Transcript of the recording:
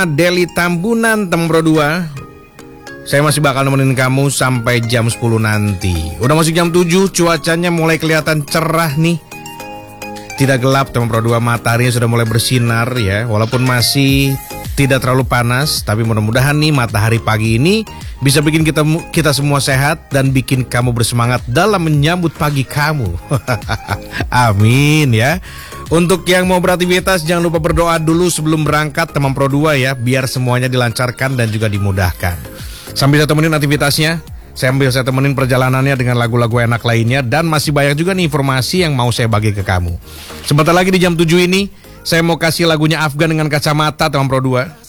Deli Tambunan, teman Pro 2. Saya masih bakal nemenin kamu sampai jam 10 nanti. Udah masuk jam 7, cuacanya mulai kelihatan cerah nih. Tidak gelap teman Pro 2, matahari sudah mulai bersinar ya. Walaupun masih tidak terlalu panas, tapi mudah-mudahan nih matahari pagi ini bisa bikin kita semua sehat dan bikin kamu bersemangat dalam menyambut pagi kamu. Amin ya. Untuk yang mau beraktivitas, jangan lupa berdoa dulu sebelum berangkat teman Pro 2 ya, biar semuanya dilancarkan dan juga dimudahkan. Sambil saya temenin aktivitasnya, sambil saya temenin perjalanannya dengan lagu-lagu enak lainnya, dan masih banyak juga nih informasi yang mau saya bagi ke kamu. Sebentar lagi di jam 7 ini, saya mau kasih lagunya Afgan dengan Kacamata teman Pro 2.